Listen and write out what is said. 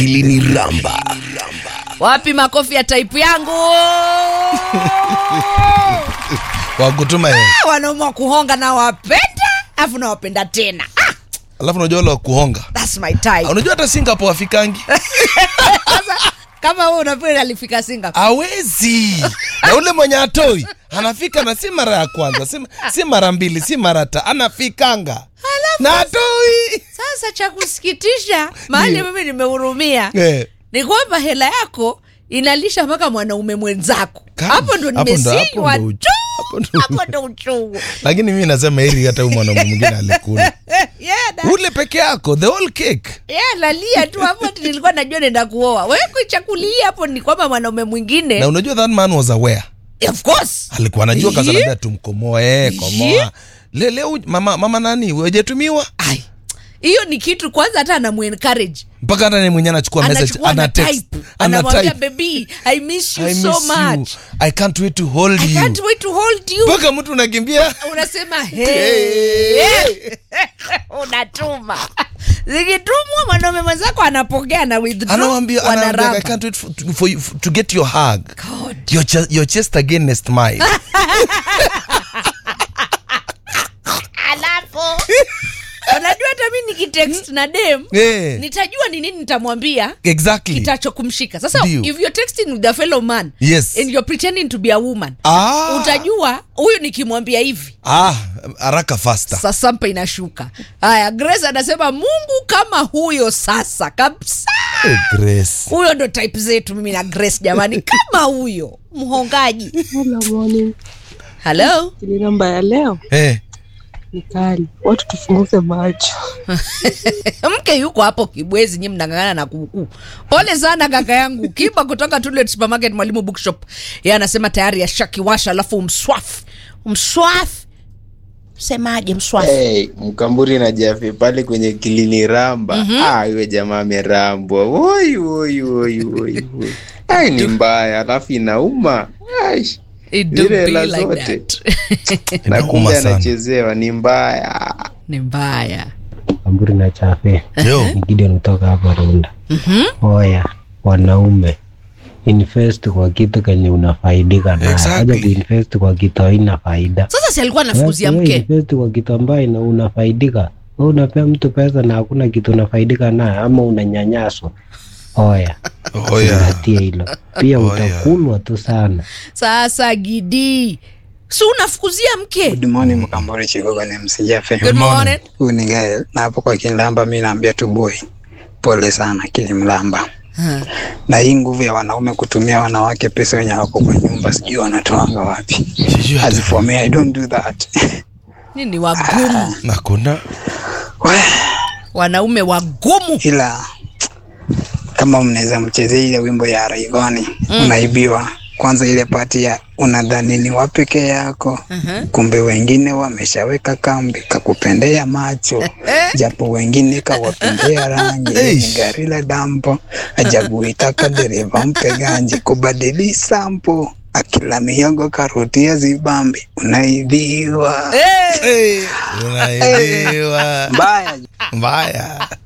Akilini Ramba. Wapi makofi ya type yangu? Kwa kutuma yeye. Wanaume kuhonga na wapenda, afu na wapenda tena. Alafu unajua wale kuhonga. That's my type. Unajua hata Singapore afikangi. Kama wewe unapenda alifika Singapore. Hawezi. Na ule mwenye atoi anafika na si mara ya kwanza, si mara mbili, si mara tatu, anafikanga. Na atoi. Sasa cha kusikitisha, mahali mimi nimehurumia. Ni kwamba hela yako inalisha mpaka mwanaume mwenzako. Hapo ndo nimesinywa. Hapo ndo uchungu. Lakini mimi nasema hili hata huyu mwanaume mwingine alikula. Ule peke yako, the whole cake. Lalia tu hapo nilikuwa najua nenda kuoa. Wewe kuchakulia hapo ni kwamba mwanaume mwingine. Na unajua that man was aware. Of course. Alikuwa anajua kaza labda tumkomoe, komoa. Leo mama nani? Wejetumiwa? Ai. Hiyo ni kitu kwanza hata anamuencourage. Mpaka hata ni mwenyewe anachukua message, ana text. Anamwambia baby, I miss you so much. I can't wait to hold you. I can't wait to hold you. Mpaka mtu unakimbia. Unasema hey. Unatuma. Zikitumwa mwanaume mwenzako anapokea na withdraw. Anawaambia I can't wait for you to get your hug. God. Your chest against mine. Alafu unajua hata mimi nikitext na dem nitajua ni nini nitamwambia exactly kitachokumshika. Sasa if you're texting with a fellow man and you're pretending to be a woman, utajua huyu nikimwambia hivi haraka faster. Sasa mpa inashuka. Haya, Grace anasema Mungu kama huyo sasa kabisa. Grace. Huyo ndo type zetu mimi na Grace jamani, kama huyo mhongaji. Hello morning. Hello. Ni namba ya leo. Nikali. Watu tufunguke macho. Mke yuko hapo Kibwezi, nyinyi mnangangana na kuku. Pole sana kaka yangu. Kiba kutoka Tulet Supermarket Mwalimu Bookshop. Yeye anasema tayari ya shaki washa alafu umswaf. Semaje mswaf? Mkamburi na Jafi pale kwenye Kilini Ramba. Yule jamaa amerambwa. Woi. Ai ni mbaya, alafu inauma. Ai. It don't be like that. Inakuuma sana. Anachezewa ni mbaya. Amburi na Chafe. Gideon kutoka hapa Runda. Oya, wanaume invest kwa kitu kenye unafaidika nayo. Haja kuinvest kwa kitu haina faida. Sasa si alikuwa anafukuzia mke. Invest kwa kitu ambayo unafaidika. Wewe unapea mtu pesa na hakuna kitu unafaidika nayo ama unanyanyaswa. Oya. Zingatia hilo. Pia utakulwa tu sana. Sasa Gidi, si unafukuzia mke. Good morning Mkamburi Chigogo ni msijafe. Good morning. Ni Gael. Na hapo kwa Kilamba mimi naambia tu boy. Pole sana Kilimlamba. Na hii nguvu ya wanaume kutumia wanawake pesa wenye wako kwa nyumba sijui wanatoanga wapi. As for me I don't do that. Nini wagumu? Nakuna. Wanaume wagumu. Ila kama mnaweza mchezea ile wimbo ya Rayvanny, unaibiwa. Kwanza ile pati ya unadhani ni wapeke yako, kumbe wengine wameshaweka kambi kakupendea macho, japo wengine kawapendea rangi, gari la dampo, ajabu itaka dereva mpe ganji, kubadili sampo, akila miongo karutia zibambi, unaibiwa. Unaibiwa. Mbaya.